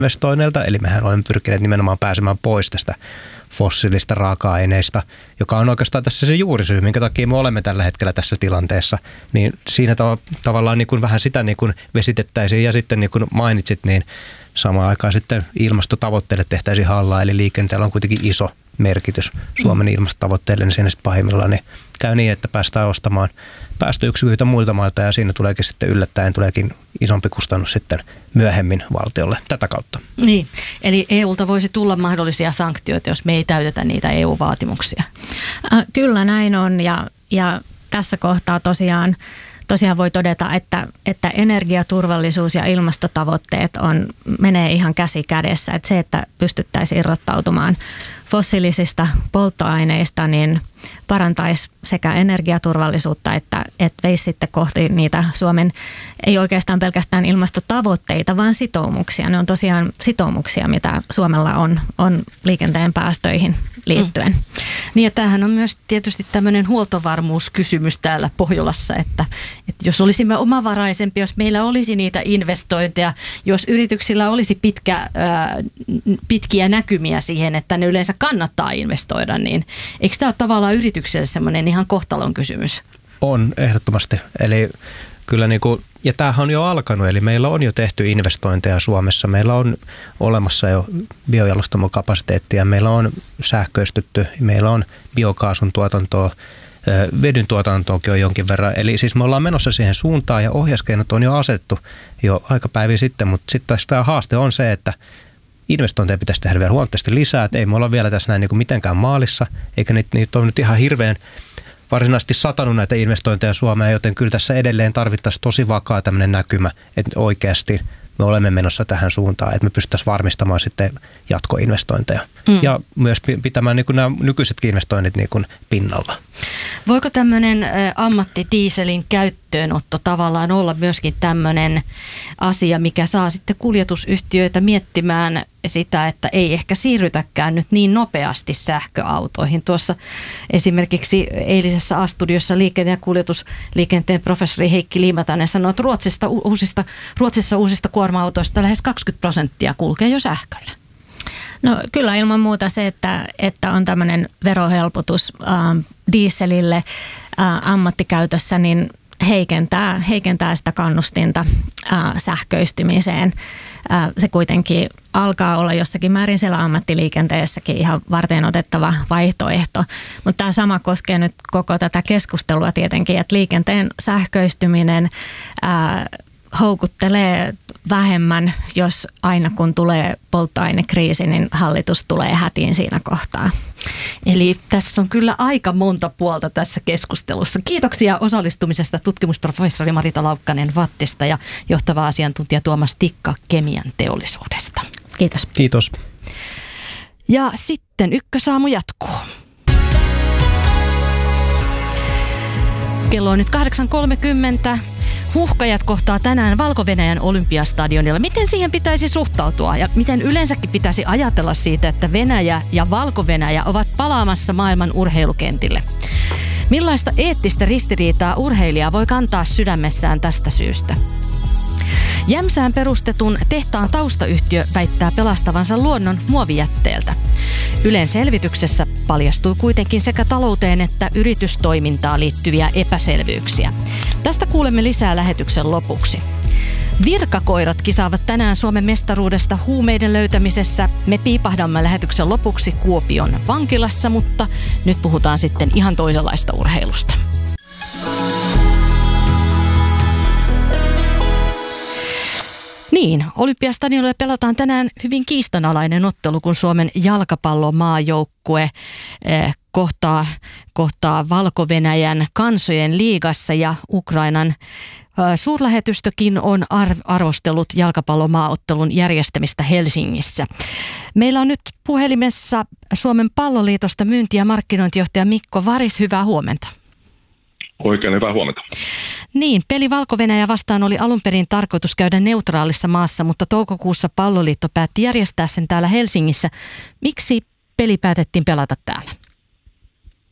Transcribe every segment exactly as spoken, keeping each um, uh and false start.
investoinneilta, eli mehän olemme pyrkineet nimenomaan pääsemään pois tästä fossiilista raaka-aineista, joka on oikeastaan tässä se juurisyy, minkä takia me olemme tällä hetkellä tässä tilanteessa. Niin siinä tav- tavallaan niin kuin vähän sitä niin kuin vesitettäisiin ja sitten niin kuin mainitsit, niin samaan aikaan sitten ilmastotavoitteille tehtäisiin hallaa, eli liikenteellä on kuitenkin iso merkitys Suomen mm. ilmastotavoitteille, niin siinä sitten pahimmillaan niin käy niin, että päästään ostamaan päästöyksiköitä muilta mailta ja siinä tuleekin sitten yllättäen tuleekin isompi kustannus sitten myöhemmin valtiolle tätä kautta. Niin, eli E U:lta voisi tulla mahdollisia sanktioita, jos me ei täytetä niitä E U-vaatimuksia. Äh, kyllä näin on ja, ja tässä kohtaa tosiaan Tosiaan voi todeta, että, että energiaturvallisuus ja ilmastotavoitteet on, menee ihan käsi kädessä. Että se, että pystyttäisiin irrottautumaan fossiilisista polttoaineista, niin parantaisi sekä energiaturvallisuutta että, että veisi sitten kohti niitä Suomen, ei oikeastaan pelkästään ilmastotavoitteita, vaan sitoumuksia. Ne on tosiaan sitoumuksia, mitä Suomella on, on liikenteen päästöihin liittyen. Mm. Niin ja tämähän on myös tietysti tämmöinen huoltovarmuuskysymys täällä Pohjolassa, että, että jos olisimme omavaraisempia, jos meillä olisi niitä investointeja, jos yrityksillä olisi pitkä, ää, pitkiä näkymiä siihen, että ne yleensä kannattaa investoida, niin eikö tämä ole tavallaan yritykselle semmoinen ihan kohtalon kysymys? On, ehdottomasti. Eli kyllä niin kuin, ja tämähän on jo alkanut, eli meillä on jo tehty investointeja Suomessa. Meillä on olemassa jo biojalostamokapasiteettia, meillä on sähköistetty, meillä on biokaasun tuotantoa, vedyn tuotantoakin on jonkin verran. Eli siis me ollaan menossa siihen suuntaan ja ohjauskeinot on jo asettu jo aika päiviä sitten, mutta sitten tämä haaste on se, että investointeja pitäisi tehdä vielä huomattavasti lisää, että ei me olla vielä tässä näin niin kuin mitenkään maalissa, eikä niitä, niitä ole nyt ihan hirveän varsinaisesti satanut näitä investointeja Suomeen, joten kyllä tässä edelleen tarvittaisiin tosi vakaa tämmöinen näkymä, että oikeasti me olemme menossa tähän suuntaan, että me pystyttäisiin varmistamaan sitten jatkoinvestointeja mm. ja myös pitämään niin kuin nämä nykyisetkin investoinnit niin kuin pinnalla. Voiko tämmöinen ammattidieselin käyttöönotto tavallaan olla myöskin tämmöinen asia, mikä saa sitten kuljetusyhtiöitä miettimään sitä, että ei ehkä siirrytäkään nyt niin nopeasti sähköautoihin. Tuossa esimerkiksi eilisessä A-studiossa liikenteen ja kuljetusliikenteen professori Heikki Liimatainen sanoi, että Ruotsista, uusista, Ruotsissa uusista kuorma-autoista lähes kaksikymmentä prosenttia kulkee jo sähköllä. No kyllä ilman muuta se, että, että on tämmöinen verohelpotus ähm, dieselille äh, ammattikäytössä, niin heikentää, heikentää sitä kannustinta äh, sähköistymiseen. Äh, se kuitenkin alkaa olla jossakin määrin siellä ammattiliikenteessäkin ihan varten otettava vaihtoehto. Mutta tämä sama koskee nyt koko tätä keskustelua tietenkin, että liikenteen sähköistyminen äh, houkuttelee vähemmän, jos aina kun tulee polttoainekriisi, niin hallitus tulee hätiin siinä kohtaa. Eli tässä on kyllä aika monta puolta tässä keskustelussa. Kiitoksia osallistumisesta tutkimusprofessori Marita Laukkanen Vattista ja johtava asiantuntija Tuomas Tikka Kemian teollisuudesta. Kiitos. Kiitos. Ja sitten Ykkösaamu jatkuu. Kello on nyt kahdeksan kolmekymmentä. Huuhkajat kohtaa tänään Valko-Venäjän Olympiastadionilla. Miten siihen pitäisi suhtautua ja miten yleensäkin pitäisi ajatella siitä, että Venäjä ja Valko-Venäjä ovat palaamassa maailman urheilukentille? Millaista eettistä ristiriitaa urheilija voi kantaa sydämessään tästä syystä? Jämsään perustetun tehtaan taustayhtiö väittää pelastavansa luonnon muovijätteeltä. Ylen selvityksessä paljastui kuitenkin sekä talouteen että yritystoimintaan liittyviä epäselvyyksiä. Tästä kuulemme lisää lähetyksen lopuksi. Virkakoirat kisaavat tänään Suomen mestaruudesta huumeiden löytämisessä. Me piipahdamme lähetyksen lopuksi Kuopion vankilassa, mutta nyt puhutaan sitten ihan toisenlaista urheilusta. Niin, Olympiastadionilla pelataan tänään hyvin kiistanalainen ottelu, kun Suomen jalkapallomaajoukkue eh, kohtaa, kohtaa Valko-Venäjän kansojen liigassa ja Ukrainan eh, suurlähetystökin on arv- arvostellut jalkapallomaaottelun järjestämistä Helsingissä. Meillä on nyt puhelimessa Suomen palloliitosta myynti- ja markkinointijohtaja Mikko Varis. Hyvää huomenta. Oikein hyvää huomenta. Niin, peli Valko-Venäjä vastaan oli alun perin tarkoitus käydä neutraalissa maassa, mutta toukokuussa Palloliitto päätti järjestää sen täällä Helsingissä. Miksi peli päätettiin pelata täällä?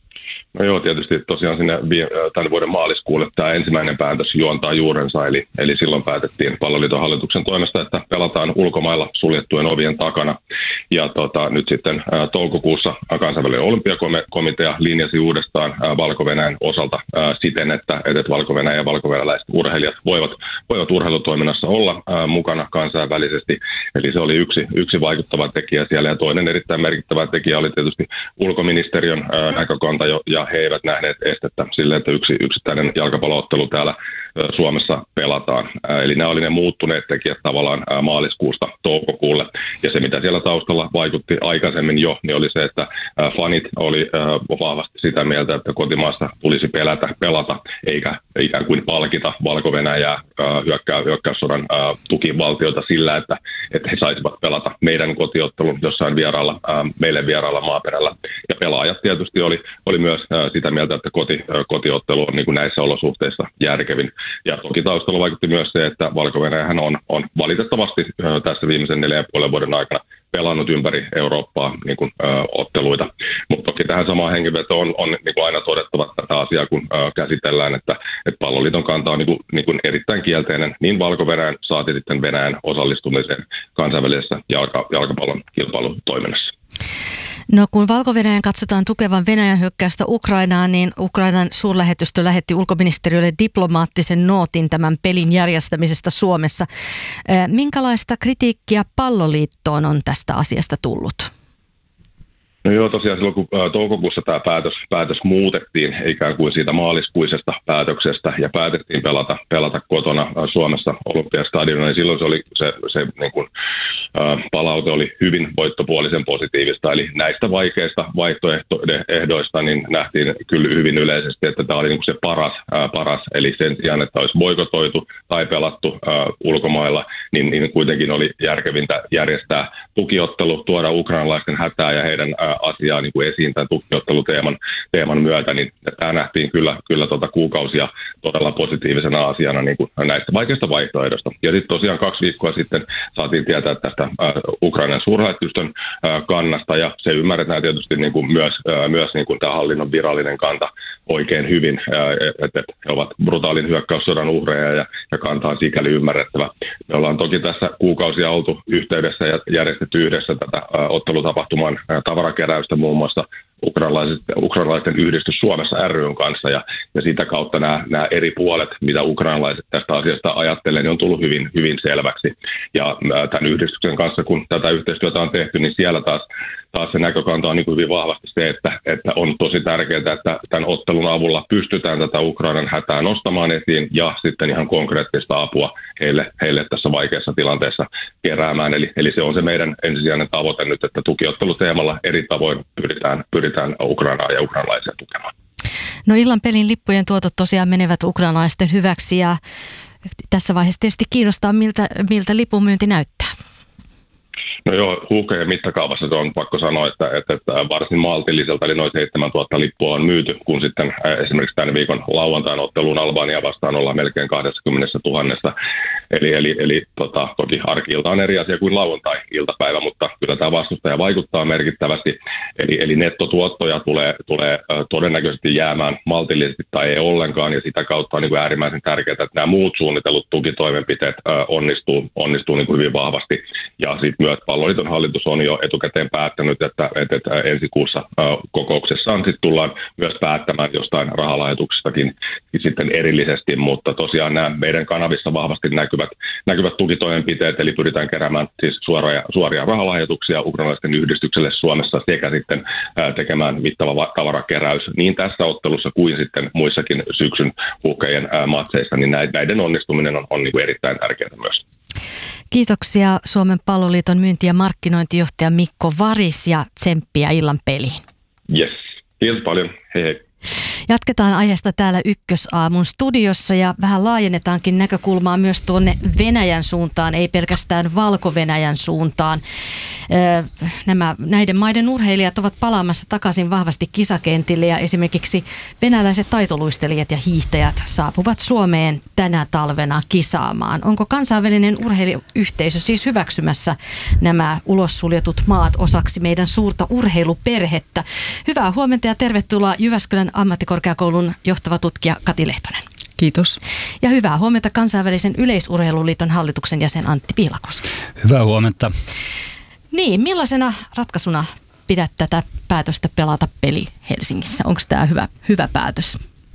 No joo, tietysti tosiaan sinne tämän vuoden maaliskuulle tämä ensimmäinen päätös juontaa juurensa, eli, eli silloin päätettiin Palloliiton hallituksen toimesta, että pelataan ulkomailla suljettujen ovien takana. Ja tota, nyt sitten ää, toukokuussa kansainvälinen olympiakomitea linjasi uudestaan ää, Valko-Venäjän osalta ää, siten, että, että Valko-Venäjä ja valko-venäläiset urheilijat voivat, voivat urheilutoiminnassa olla ää, mukana kansainvälisesti. Eli se oli yksi, yksi vaikuttava tekijä siellä, ja toinen erittäin merkittävä tekijä oli tietysti ulkoministeriön ää, näkökanta, jo, ja he eivät nähneet estettä sille, että yksi yksittäinen jalkapalloottelu täällä Suomessa pelataan. Eli nämä oli ne muuttuneet tekijät tavallaan maaliskuusta toukokuulle. Ja se, mitä siellä taustalla vaikutti aikaisemmin jo, niin oli se, että fanit oli vahvasti sitä mieltä, että kotimaassa tulisi pelätä, pelata, eikä ikään kuin palkita Valko-Venäjää hyökkää, hyökkäyssodan tukivaltiota sillä, että, että he saisivat pelata meidän kotiottelun jossain vieraalla, meille vieraalla maaperällä. Ja pelaajat tietysti oli, oli myös sitä mieltä, että koti, kotiottelu on niin kuin näissä olosuhteissa järkevin. Ja toki taustalla vaikutti myös se, että Valko-Venäjähän on, on valitettavasti tässä viimeisen neljän ja puolen vuoden aikana pelannut ympäri Eurooppaa niin kuin, ö, otteluita. Mutta toki tähän samaan hengenvetoon on, on niin kuin aina todettava tätä asiaa, kun ö, käsitellään, että, että Palloliiton kanta on niin kuin, niin kuin erittäin kielteinen niin Valko-Venäjän saati sitten Venäjän osallistumiseen kansainvälisessä jalka, jalkapallon kilpailutoiminnassa. No kun Valko-Venäjän katsotaan tukevan Venäjän hyökkäystä Ukrainaan, niin Ukrainan suurlähetystö lähetti ulkoministeriölle diplomaattisen nootin tämän pelin järjestämisestä Suomessa. Minkälaista kritiikkiä Palloliittoon on tästä asiasta tullut? No joo, tosiaan silloin kun toukokuussa tämä päätös, päätös muutettiin ikään kuin siitä maaliskuisesta päätöksestä ja päätettiin pelata, pelata kotona Suomessa Olympiastadionilla, niin silloin se, oli, se, se niin kuin, ä, palaute oli hyvin voittopuolisen positiivista. Eli näistä vaikeista vaihtoehdoista niin nähtiin kyllä hyvin yleisesti, että tämä oli niin kuin se paras, ä, paras. Eli sen sijaan, että olisi boikotoitu tai pelattu ä, ulkomailla, niin, niin kuitenkin oli järkevintä järjestää tukiottelu, tuoda ukrainalaisten hätää ja heidän ä, asiaa niin kuin esiin tämän tukiotteluteeman teeman myötä, niin tämä nähtiin kyllä, kyllä tuota kuukausia todella positiivisena asiana niin kuin näistä vaikeista vaihtoehdoista. Ja sitten tosiaan kaksi viikkoa sitten saatiin tietää tästä äh, Ukrainan suurlähetystön äh, kannasta, ja se ymmärretään tietysti niin kuin myös, äh, myös niin kuin tämä hallinnon virallinen kanta oikein hyvin, äh, että he ovat brutaalin hyökkäyssodan uhreja, ja, ja kanta on sikäli ymmärrettävä. Me ollaan toki tässä kuukausia oltu yhteydessä ja järjestetty yhdessä tätä äh, ottelutapahtuman äh, tavarakeräystä muun muassa ukrainalaisten yhdistys Suomessa ry:n kanssa, ja, ja sitä kautta nämä, nämä eri puolet, mitä ukrainalaiset tästä asiasta ajattelee, niin on tullut hyvin, hyvin selväksi. Ja tämän yhdistyksen kanssa, kun tätä yhteistyötä on tehty, niin siellä taas, taas se näkökanta on niin kuin hyvin vahvasti se, että, että on tosi tärkeää, että tämän ottelun avulla pystytään tätä Ukrainan hätää nostamaan esiin ja sitten ihan konkreettista apua heille, heille tässä vaikeassa tilanteessa keräämään. Eli, eli se on se meidän ensisijainen tavoite nyt, että tukiotteluteemalla eri tavoin pyritään, pyritään Ukrainaa ja ukrainalaisia tukemaan. No illan pelin lippujen tuotot tosiaan menevät ukrainalaisten hyväksi, ja tässä vaiheessa tietysti kiinnostaa, miltä, miltä lipunmyynti näyttää. No joo, huuhkajien mittakaavassa se on pakko sanoa, että, että, että varsin maltilliselta, eli noin seitsemäntuhatta lippua on myyty, kun sitten esimerkiksi tämän viikon lauantain otteluun Albania vastaan ollaan melkein kaksikymmentätuhatta. Eli, eli, eli tota, toki arki-ilta on eri asia kuin lauantai-iltapäivä, mutta kyllä tämä vastustaja vaikuttaa merkittävästi. Eli, eli nettotuottoja tulee, tulee todennäköisesti jäämään maltillisesti tai ei ollenkaan, ja sitä kautta on niin kuin äärimmäisen tärkeää, että nämä muut suunnitellut tukitoimenpiteet onnistuu, onnistuu niin kuin hyvin vahvasti. Ja sitten myös Palloliiton hallitus on jo etukäteen päättänyt, että, että, että ensi kuussa kokouksessaan sitten tullaan myös päättämään jostain rahalahjoituksistakin sitten erillisesti, mutta tosiaan nämä meidän kanavissa vahvasti näkyvät, näkyvät tukitoimenpiteet, eli pyritään keräämään siis suoria, suoria rahalahjoituksia ukrainalaisten yhdistykselle Suomessa sekä sitten tekemään mittava tavarakeräys niin tässä ottelussa kuin sitten muissakin syksyn huuhkajien matseissa, niin näiden onnistuminen on, on niin kuin erittäin tärkeää myös. Kiitoksia Suomen Palloliiton myynti- ja markkinointijohtaja Mikko Varis, ja tsemppiä illan peliin. Yes, kiitos paljon. Hei hei. Jatketaan aiheesta täällä Ykkösaamun studiossa ja vähän laajennetaankin näkökulmaa myös tuonne Venäjän suuntaan, ei pelkästään Valko-Venäjän suuntaan. Nämä, näiden maiden urheilijat ovat palaamassa takaisin vahvasti kisakentille ja esimerkiksi venäläiset taitoluistelijat ja hiihtäjät saapuvat Suomeen tänä talvena kisaamaan. Onko kansainvälinen urheiluyhteisö siis hyväksymässä nämä ulossuljetut maat osaksi meidän suurta urheiluperhettä? Hyvää huomenta ja tervetuloa Jyväskylän ammattikorkeakoulun johtava tutkija Kati Lehtonen. Kiitos. Ja hyvää huomenta kansainvälisen yleisurheiluliiton hallituksen jäsen Antti Pihlakoski. Hyvää huomenta. Niin, millaisena ratkaisuna pidät tätä päätöstä pelata peli Helsingissä? Onko tämä hyvä, hyvä päätös?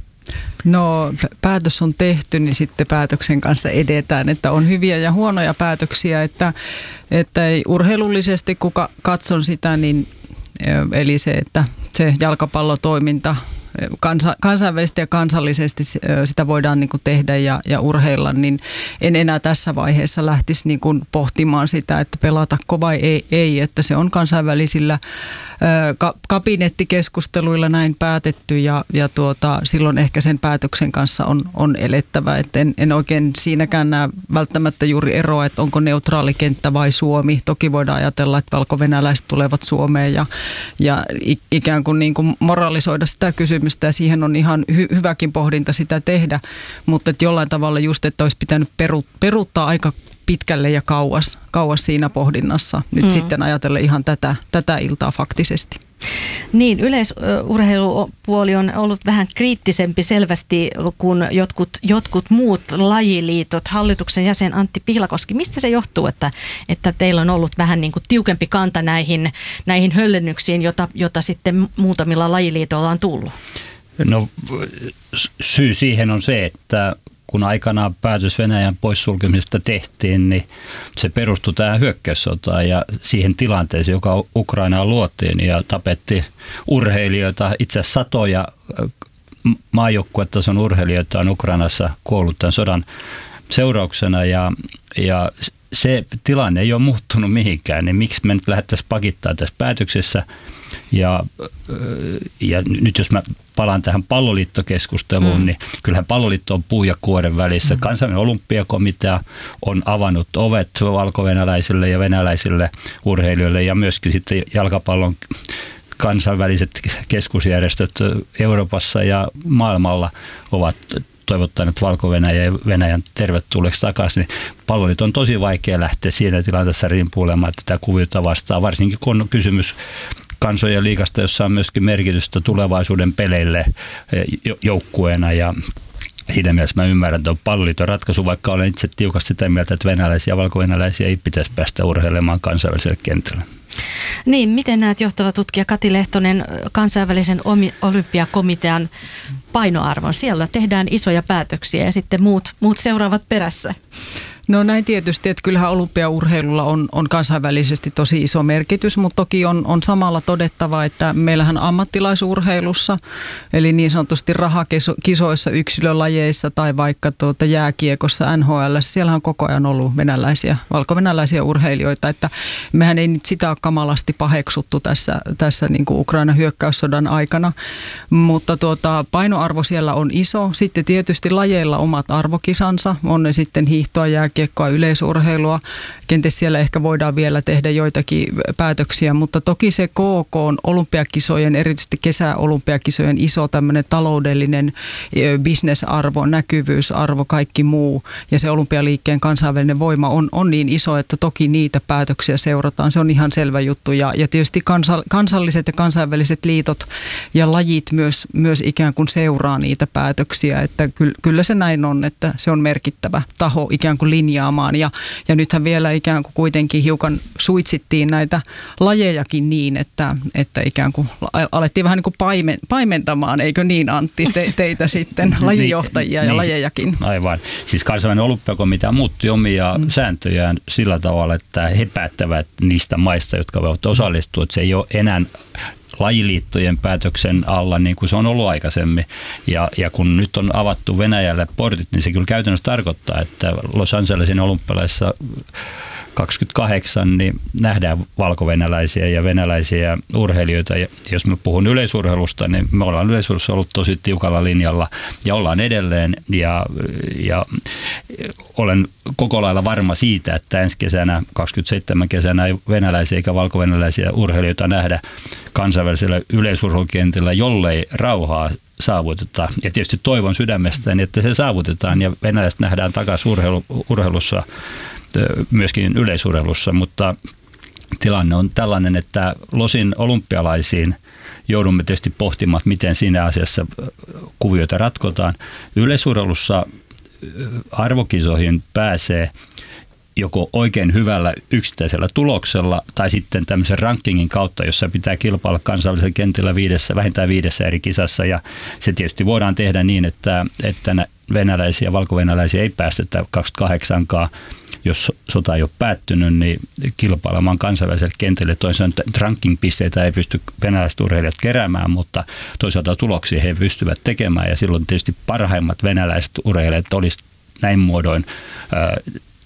No päätös on tehty, niin sitten päätöksen kanssa edetään, että on hyviä ja huonoja päätöksiä, että, että ei urheilullisesti kun katson sitä, niin eli se, että se jalkapallotoiminta kansa, kansainvälisesti ja kansallisesti sitä voidaan niin kuin tehdä ja, ja urheilla, niin en enää tässä vaiheessa lähtisi niin kuin pohtimaan sitä, että pelatako vai ei, ei, että se on kansainvälisillä ka, kabinettikeskusteluilla näin päätetty ja, ja tuota, silloin ehkä sen päätöksen kanssa on, on elettävä, että en, en oikein siinäkään näe välttämättä juuri eroa, että onko neutraali kenttä vai Suomi. Toki voidaan ajatella, että valkovenäläiset tulevat Suomeen ja, ja ikään kuin, niin kuin moralisoida sitä kysymystä ja siihen on ihan hy- hyväkin pohdinta sitä tehdä, mutta että jollain tavalla just, että olisi pitänyt peru- peruuttaa aika pitkälle ja kauas, kauas siinä pohdinnassa. Nyt mm. sitten ajatella ihan tätä, tätä iltaa faktisesti. Niin, yleisurheilupuoli on ollut vähän kriittisempi selvästi kuin jotkut, jotkut muut lajiliitot. Hallituksen jäsen Antti Pihlakoski, mistä se johtuu, että, että teillä on ollut vähän niin kuin tiukempi kanta näihin, näihin höllennyksiin, jota, jota sitten muutamilla lajiliitoilla on tullut? No syy siihen on se, että kun aikanaan päätös Venäjän poissulkemisesta tehtiin, niin se perustui tähän hyökkäyssotaan ja siihen tilanteeseen, joka Ukrainaan luotiin ja tapetti urheilijoita, itse asiassa satoja maajoukkuetason urheilijoita on Ukrainassa kuollut tämän sodan seurauksena ja, ja se tilanne ei ole muuttunut mihinkään, niin miksi me nyt lähdettäisiin pakittaa tässä päätöksessä. Ja, ja nyt jos mä palaan tähän palloliittokeskusteluun, mm. niin kyllähän palloliitto on puu ja kuoren välissä. Mm. Kansainvälinen olympiakomitea on avannut ovet valkovenäläisille ja venäläisille urheilijoille ja myöskin sitten jalkapallon kansainväliset keskusjärjestöt Euroopassa ja maailmalla ovat toivottaneet Valko-Venäjän ja Venäjän tervetulleeksi takaisin, niin palloliiton on tosi vaikea lähteä siinä tilanteessa rimpuilemaan tätä kuviota vastaan, varsinkin kun on kysymys kansojen liigasta, jossa on myöskin merkitystä tulevaisuuden peleille joukkueena ja siinä mielessä mä ymmärrän tuon palloliiton ratkaisu, vaikka olen itse tiukasti sitä mieltä, että venäläisiä ja valko-venäläisiä ei pitäisi päästä urheilemaan kansainväliselle kentälle. Niin, miten näet johtava tutkija Kati Lehtonen kansainvälisen olympiakomitean painoarvon? Siellä tehdään isoja päätöksiä ja sitten muut, muut seuraavat perässä. No näin tietysti, että kyllähän olympiaurheilulla on, on kansainvälisesti tosi iso merkitys, mutta toki on, on samalla todettava, että meillähän ammattilaisurheilussa, eli niin sanotusti rahakisoissa, yksilölajeissa tai vaikka tuota jääkiekossa N H L, siellä on koko ajan ollut venäläisiä, valko-venäläisiä urheilijoita, että mehän ei nyt sitä ole kamalasti paheksuttu tässä, tässä niin kuin Ukrainan hyökkäyssodan aikana, mutta tuota, painoarvo siellä on iso. Sitten tietysti lajeilla omat arvokisansa, on ne sitten hiihtoa, jääkiekkoa, kiekkoa, yleisurheilua. Kenties siellä ehkä voidaan vielä tehdä joitakin päätöksiä, mutta toki se K K on olympiakisojen, erityisesti kesäolympiakisojen iso tämmöinen taloudellinen bisnesarvo, näkyvyysarvo, kaikki muu ja se olympialiikkeen kansainvälinen voima on, on niin iso, että toki niitä päätöksiä seurataan. Se on ihan selvä juttu ja, ja tietysti kansa, kansalliset ja kansainväliset liitot ja lajit myös, myös ikään kuin seuraa niitä päätöksiä, että ky, kyllä se näin on, että se on merkittävä taho ikään kuin linjaamaan ja, ja nythän vielä ikään kuin kuitenkin hiukan suitsittiin näitä lajejakin niin, että, että ikään kuin alettiin vähän niin kuin paimen, paimentamaan, eikö niin Antti, te, teitä sitten, lajijohtajia ja niin, lajejakin. Aivan. Siis kansainvälinen olympiakomitea muutti omia mm. sääntöjään sillä tavalla, että he päättävät niistä maista, jotka voivat osallistua, että se ei ole enää lajiliittojen päätöksen alla niin kuin se on ollut aikaisemmin. Ja, ja kun nyt on avattu Venäjälle portit, niin se kyllä käytännössä tarkoittaa, että Los Angelesin olympialaisissa kaksikymmentäkahdeksan niin nähdään valkovenäläisiä ja venäläisiä urheilijoita. Ja jos mä puhun yleisurheilusta, niin me ollaan yleisurheilussa ollut tosi tiukalla linjalla ja ollaan edelleen. Ja, ja olen koko lailla varma siitä, että ensi kesänä, kaksikymmentäseitsemän kesänä ei venäläisiä eikä valkovenäläisiä urheilijoita nähdä kansainvälisellä yleisurheilukentillä, jollei rauhaa saavuteta. Ja tietysti toivon sydämestäni, että se saavutetaan ja venäläiset nähdään takaisin urheilu, urheilussa, myöskin yleisurheilussa, mutta tilanne on tällainen, että Losin olympialaisiin joudumme tietysti pohtimaan, miten siinä asiassa kuvioita ratkotaan. Yleisurheilussa arvokisoihin pääsee joko oikein hyvällä yksittäisellä tuloksella tai sitten tämmöisen rankingin kautta, jossa pitää kilpailla kansainvälisellä kentillä viidessä, vähintään viidessä eri kisassa. Ja se tietysti voidaan tehdä niin, että, että venäläisiä ja valkovenäläisiä ei päästetä kaksikymmentäkahdeksankaan, jos sota ei ole päättynyt, niin kilpailemaan kansainväliselle kentälle. Toisaalta ranking-pisteitä ei pysty venäläiset urheilijat keräämään, mutta toisaalta tuloksia he pystyvät tekemään. Ja silloin tietysti parhaimmat venäläiset urheilijat olisi näin muodoin ää,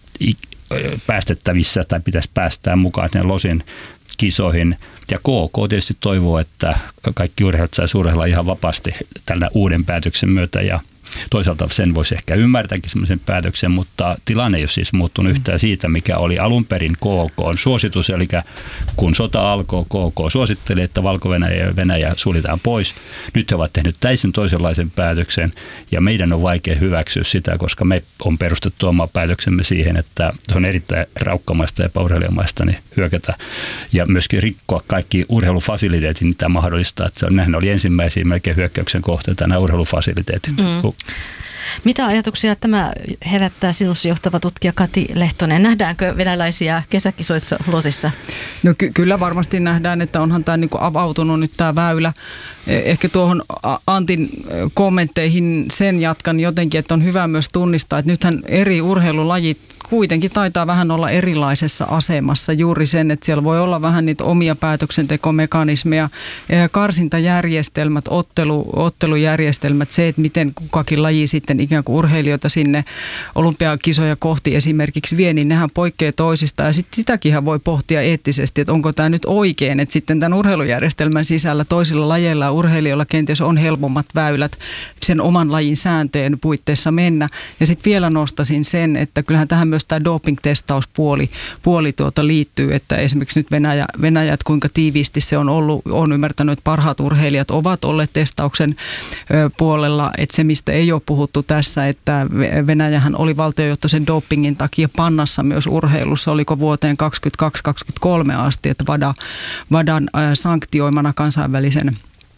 päästettävissä tai pitäisi päästää mukaan ne Losin kisoihin. Ja K K tietysti toivoo, että kaikki urheilijat saisi urheilla ihan vapaasti tällä uuden päätöksen myötä ja toisaalta sen voisi ehkä ymmärtääkin semmoisen päätöksen, mutta tilanne ei ole siis muuttunut yhtään siitä, mikä oli alun perin K K:n suositus. Eli kun sota alkoi, K K suositteli, että Valko-Venäjä ja Venäjä suljetaan pois. Nyt he ovat tehneet täysin toisenlaisen päätöksen ja meidän on vaikea hyväksyä sitä, koska me on perustettu oma päätöksemme siihen, että se on erittäin raukkamaista ja epäurheilijamaista niin hyökätä ja myöskin rikkoa kaikki urheilufasiliteetit, mitä mahdollista. Että se on, nehän oli ensimmäisiä melkein hyökkäyksen kohteita, nämä urheilufasiliteetit. Mm. Mitä ajatuksia tämä herättää sinussa, johtava tutkija Kati Lehtonen? Nähdäänkö venäläisiä kesäkisoissa Losissa? No ky- kyllä varmasti nähdään, että onhan tämä niinku avautunut nyt tämä väylä. Ehkä tuohon Antin kommentteihin sen jatkan jotenkin, että on hyvä myös tunnistaa, että nythän eri urheilulajit kuitenkin taitaa vähän olla erilaisessa asemassa juuri sen, että siellä voi olla vähän niitä omia päätöksentekomekanismeja, karsintajärjestelmät, ottelu, ottelujärjestelmät, se, että miten kukakin laji sitten ikään kuin urheilijoita sinne olympiakisoja kohti esimerkiksi vie, niin nehän poikkeaa toisista ja sitten sitäkin voi pohtia eettisesti, että onko tämä nyt oikein, että sitten tämän urheilujärjestelmän sisällä toisilla lajeilla ja urheilijoilla kenties on helpommat väylät sen oman lajin sääntöjen puitteissa mennä. Ja sitten vielä nostasin sen, että kyllähän tähän myös tämä doping-testauspuoli puoli tuota liittyy, että esimerkiksi nyt Venäjä, Venäjä, että kuinka tiiviisti se on ollut, on ymmärtänyt, että parhaat urheilijat ovat olleet testauksen ö, puolella, että se mistä ei ole puhuttu tässä, että Venäjähän oli valtiojohtoisen dopingin takia pannassa myös urheilussa, oliko vuoteen kaksikymmentäkaksi kaksikymmentäkolme asti, että VADA, VADAn ö, sanktioimana kansainvälisen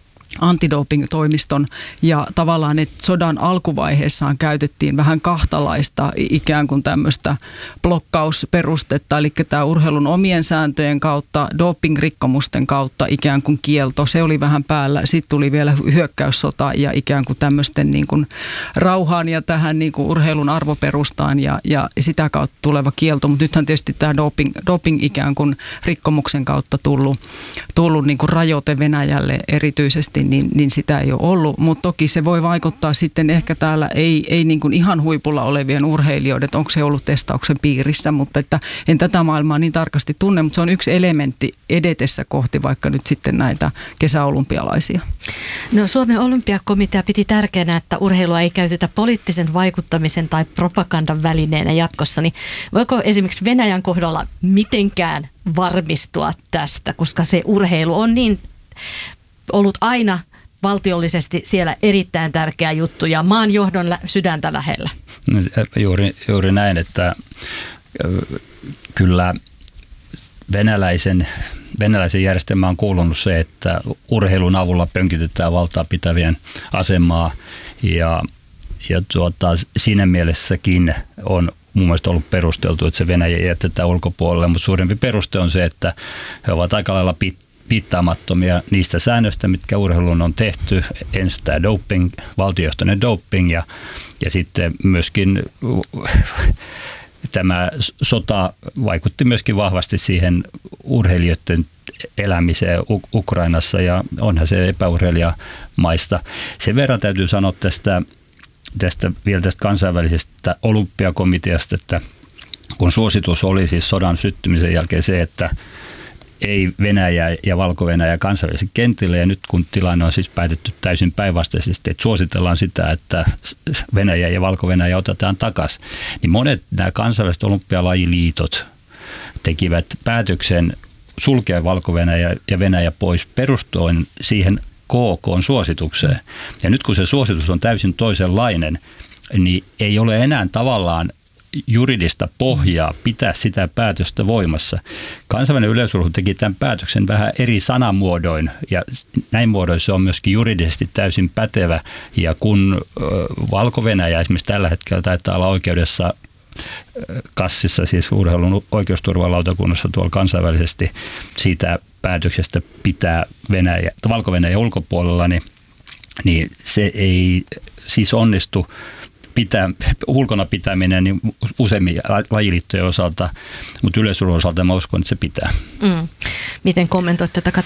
antidoping-toimiston ja tavallaan, että sodan alkuvaiheessaan käytettiin vähän kahtalaista ikään kuin tämmöistä blokkausperustetta, eli tämä urheilun omien sääntöjen kautta, doping-rikkomusten kautta ikään kuin kielto, se oli vähän päällä, sitten tuli vielä hyökkäyssota ja ikään kuin tämmöisten niin kuin rauhaan ja tähän niin kuin urheilun arvoperustaan ja, ja sitä kautta tuleva kielto, mutta nythän tietysti tämä doping, doping ikään kuin rikkomuksen kautta tullut, tullut niin kuin rajoite Venäjälle erityisesti, Niin, niin sitä ei ole ollut, mutta toki se voi vaikuttaa sitten ehkä täällä ei, ei niin kuin ihan huipulla olevien urheilijoiden, että onko se ollut testauksen piirissä, mutta että en tätä maailmaa niin tarkasti tunne, mutta se on yksi elementti edetessä kohti vaikka nyt sitten näitä kesäolympialaisia. No Suomen olympiakomitea piti tärkeänä, että urheilua ei käytetä poliittisen vaikuttamisen tai propagandan välineenä jatkossa, niin voiko esimerkiksi Venäjän kohdalla mitenkään varmistua tästä, koska se urheilu on niin ollut aina valtiollisesti siellä erittäin tärkeä juttu ja maan johdon lä- sydäntä lähellä. No, juuri, juuri näin, että kyllä venäläisen, venäläisen järjestelmään on kuulunut se, että urheilun avulla pönkitetään valtaa pitävien asemaa ja, ja tuota, siinä mielessäkin on mun mielestä ollut perusteltu, että se Venäjä jätetään ulkopuolelle, mutta suurempi peruste on se, että he ovat aika lailla pit- piittaamattomia niistä säännöistä, mitkä urheiluun on tehty. Ensin tämä doping, valtiojohtoinen doping ja, ja sitten myöskin tämä sota vaikutti myöskin vahvasti siihen urheilijoiden elämiseen Ukrainassa ja onhan se epäurheilijamaista. Sen verran täytyy sanoa tästä, tästä vielä tästä kansainvälisestä olympiakomiteasta, että kun suositus oli siis sodan syttymisen jälkeen se, että ei Venäjä ja Valko-Venäjä kansainvälisille kentille, ja nyt kun tilanne on siis päätetty täysin päinvastaisesti, että suositellaan sitä, että Venäjä ja Valko-Venäjä otetaan takaisin, niin monet nämä kansainväliset olympialajiliitot tekivät päätöksen sulkea Valko-Venäjä ja Venäjä pois perustuen siihen K K-suositukseen. Ja nyt kun se suositus on täysin toisenlainen, niin ei ole enää tavallaan juridista pohjaa pitää sitä päätöstä voimassa. Kansainvälinen yleisurheilu teki tämän päätöksen vähän eri sanamuodoin, ja näin muodoin se on myöskin juridisesti täysin pätevä. Ja kun Valko-Venäjä esimerkiksi tällä hetkellä taitaa olla oikeudessa kassissa, siis urheilun oikeusturvalautakunnassa tuolla kansainvälisesti siitä päätöksestä pitää Venäjä, Valko-Venäjä ulkopuolella, niin, niin se ei siis onnistu pitää, ulkona pitäminen niin useimmin lajiliittojen osalta, mutta yleisurheilun osalta mä uskon, että se pitää. Mm. Miten kommentoit tätä,